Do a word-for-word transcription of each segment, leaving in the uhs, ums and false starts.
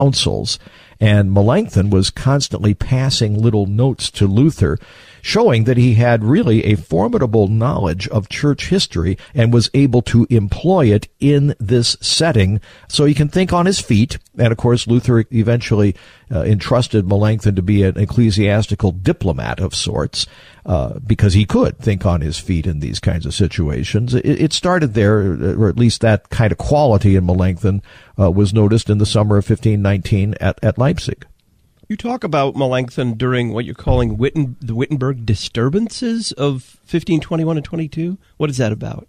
councils. And Melanchthon was constantly passing little notes to Luther, showing that he had really a formidable knowledge of church history and was able to employ it in this setting so he can think on his feet. And, of course, Luther eventually uh, entrusted Melanchthon to be an ecclesiastical diplomat of sorts uh, because he could think on his feet in these kinds of situations. It, it started there, or at least that kind of quality in Melanchthon uh, was noticed in the summer of fifteen nineteen at, at Leipzig. You talk about Melanchthon during what you're calling Witten, the Wittenberg disturbances of fifteen twenty-one and twenty-two. What is that about?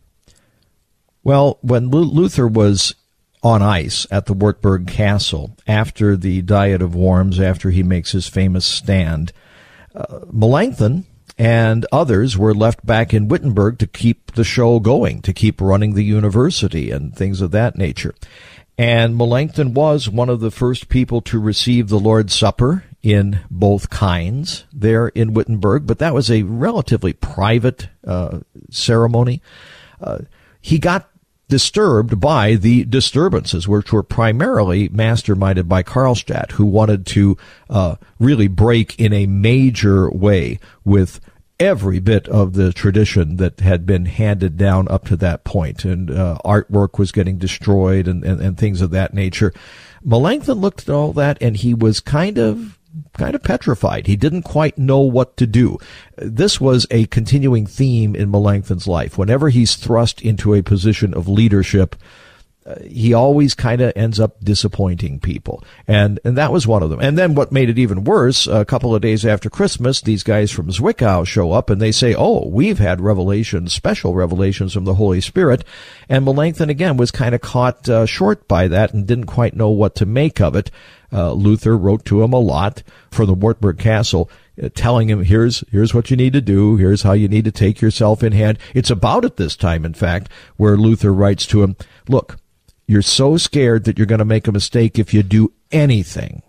Well, when Luther was on ice at the Wartburg Castle after the Diet of Worms, after he makes his famous stand, uh, Melanchthon and others were left back in Wittenberg to keep the show going, to keep running the university and things of that nature. And Melanchthon was one of the first people to receive the Lord's Supper in both kinds there in Wittenberg, but that was a relatively private uh, ceremony. Uh, he got disturbed by the disturbances, which were primarily masterminded by Karlstadt, who wanted to uh, really break in a major way with every bit of the tradition that had been handed down up to that point, and uh, artwork was getting destroyed and, and, and things of that nature. Melanchthon looked at all that, and he was kind of kind of petrified. He didn't quite know what to do. This was a continuing theme in Melanchthon's life. Whenever he's thrust into a position of leadership, Uh, he always kind of ends up disappointing people. And, and that was one of them. And then what made it even worse, a couple of days after Christmas, these guys from Zwickau show up and they say, oh, we've had revelations, special revelations from the Holy Spirit. And Melanchthon, again, was kind of caught uh, short by that and didn't quite know what to make of it. Uh, Luther wrote to him a lot from the Wartburg Castle, uh, telling him, here's, here's what you need to do. Here's how you need to take yourself in hand. It's about at this time, in fact, where Luther writes to him, look, you're so scared that you're going to make a mistake if you do anything.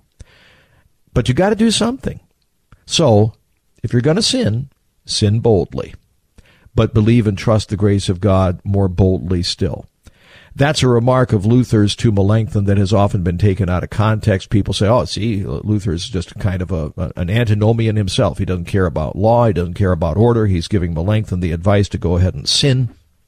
But you got to do something. So, if you're going to sin, sin boldly. But believe and trust the grace of God more boldly still. That's a remark of Luther's to Melanchthon that has often been taken out of context. People say, oh, see, Luther's just kind of a, an antinomian himself. He doesn't care about law. He doesn't care about order. He's giving Melanchthon the advice to go ahead and sin.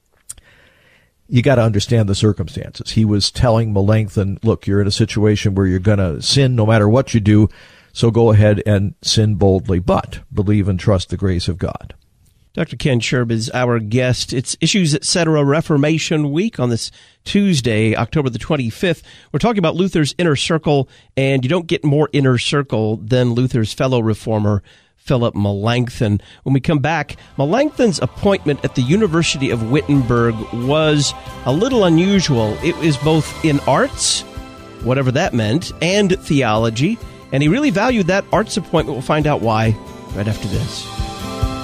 You got to understand the circumstances. He was telling Melanchthon, look, you're in a situation where you're going to sin no matter what you do, so go ahead and sin boldly, but believe and trust the grace of God. Doctor Ken Sherb is our guest. It's Issues Etc. Reformation Week on this Tuesday, October the twenty-fifth. We're talking about Luther's inner circle, and you don't get more inner circle than Luther's fellow reformer, Philip Melanchthon. When we come back, Melanchthon's appointment at the University of Wittenberg was a little unusual. It was both in arts, whatever that meant, and theology, and he really valued that arts appointment. We'll find out why right after this.